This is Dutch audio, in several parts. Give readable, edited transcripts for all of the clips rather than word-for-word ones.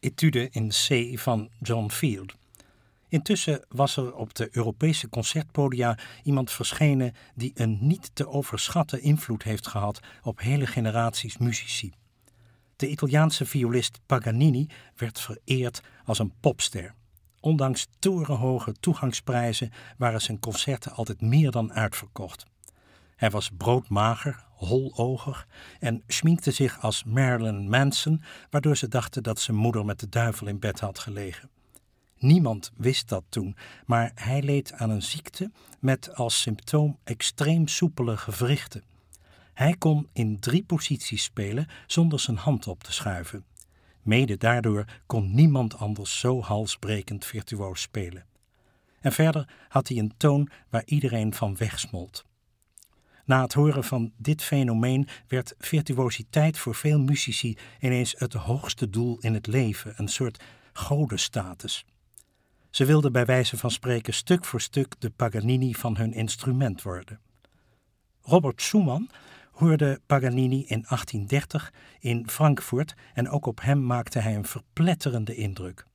Etude in C van John Field. Intussen was er op de Europese concertpodia iemand verschenen die een niet te overschatten invloed heeft gehad op hele generaties muzici. De Italiaanse violist Paganini werd vereerd als een popster. Ondanks torenhoge toegangsprijzen waren zijn concerten altijd meer dan uitverkocht. Hij was broodmager, holoogig en schminkte zich als Marilyn Manson, waardoor ze dachten dat zijn moeder met de duivel in bed had gelegen. Niemand wist dat toen, maar hij leed aan een ziekte met als symptoom extreem soepele gewrichten. Hij kon in 3 posities spelen zonder zijn hand op te schuiven. Mede daardoor kon niemand anders zo halsbrekend virtuoos spelen. En verder had hij een toon waar iedereen van wegsmolt. Na het horen van dit fenomeen werd virtuositeit voor veel muzici ineens het hoogste doel in het leven, een soort godenstatus. Ze wilden bij wijze van spreken stuk voor stuk de Paganini van hun instrument worden. Robert Schumann hoorde Paganini in 1830 in Frankfurt en ook op hem maakte hij een verpletterende indruk.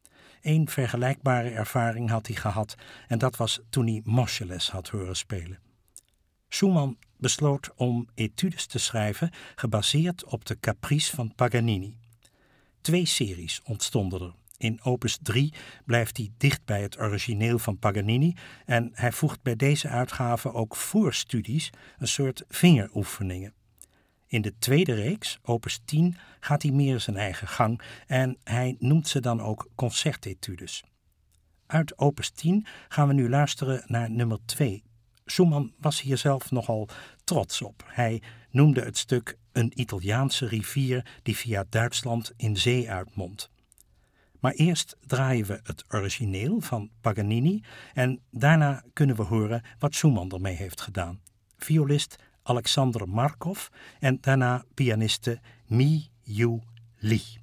1 vergelijkbare ervaring had hij gehad en dat was toen hij Moscheles had horen spelen. Schumann besloot om etudes te schrijven gebaseerd op de caprice van Paganini. 2 series ontstonden er. In opus 3 blijft hij dicht bij het origineel van Paganini en hij voegt bij deze uitgave ook voorstudies, een soort vingeroefeningen. In de tweede reeks, opus 10, gaat hij meer zijn eigen gang en hij noemt ze dan ook concertetudes. Uit opus 10 gaan we nu luisteren naar nummer 2. Schumann was hier zelf nogal trots op. Hij noemde het stuk een Italiaanse rivier die via Duitsland in zee uitmondt. Maar eerst draaien we het origineel van Paganini en daarna kunnen we horen wat Schumann ermee heeft gedaan. Violist Alexander Markov en daarna pianiste Mi Yu Lee.